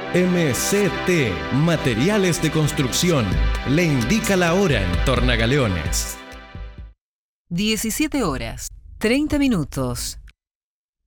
MCT Materiales de Construcción le indica la hora en Tornagaleones. 17 horas, 30 minutos.